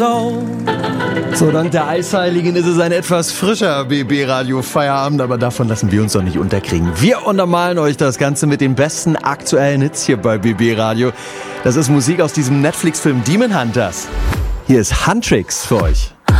years old. So, dank der Eisheiligen ist es ein etwas frischer BB-Radio-Feierabend, aber davon lassen wir uns doch nicht unterkriegen. Wir untermalen euch das Ganze mit den besten aktuellen Hits hier bei BB-Radio. Das ist Musik aus diesem Netflix-Film Demon Hunters. Hier ist Huntrix für euch.